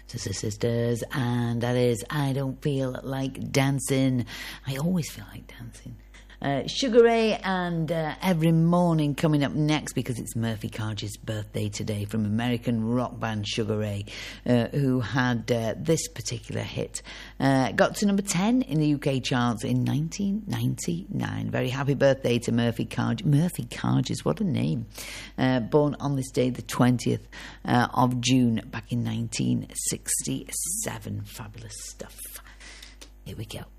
Sisters, and that is I Don't Feel Like Dancing. I always feel like dancing. Sugar Ray and Every Morning coming up next, because it's Murphy Carge's birthday today, from American rock band Sugar Ray, who had this particular hit. Got to number 10 in the UK charts in 1999. Very happy birthday to Murphy Carge. Murphy Carges, what a name. Born on this day, the 20th of June, back in 1967. Fabulous stuff. Here we go.